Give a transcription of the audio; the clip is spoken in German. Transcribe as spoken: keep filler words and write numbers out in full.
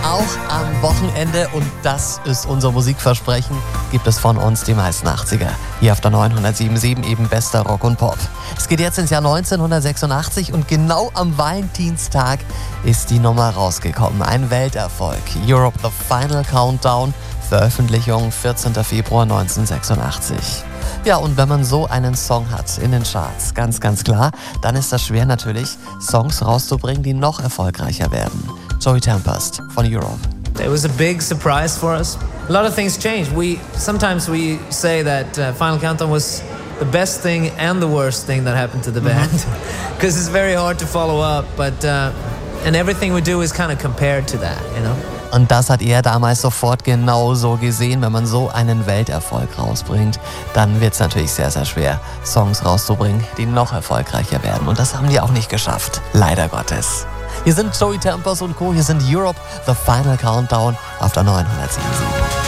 auch am Wochenende. Und das ist unser Musikversprechen. Gibt es von uns die meisten achtziger. Hier auf der neunhundertsieben Komma sieben eben bester Rock und Pop. Es geht jetzt ins Jahr neunzehnhundertsechsundachtzig und genau am Valentinstag ist die Nummer rausgekommen. Ein Welterfolg. Europe The Final Countdown. Veröffentlichung vierzehnter Februar neunzehnhundertsechsundachtzig. Ja, und wenn man so einen Song hat in den Charts, ganz, ganz klar, dann ist das schwer natürlich, Songs rauszubringen, die noch erfolgreicher werden. Joey Tempest von Europe. It was a big surprise for us. A lot of things changed. We sometimes we say that uh, Final Countdown was the best thing and the worst thing that happened to the band, because it's very hard to follow up. But uh, and everything we do is kind of compared to that, you know. Und das hat er damals sofort genauso gesehen. Wenn man so einen Welterfolg rausbringt, dann wird es natürlich sehr, sehr schwer, Songs rauszubringen, die noch erfolgreicher werden. Und das haben die auch nicht geschafft, leider Gottes. Hier sind Joey Tempest und Co., hier sind Europe, The Final Countdown auf der neunhundertsieben Komma sieben.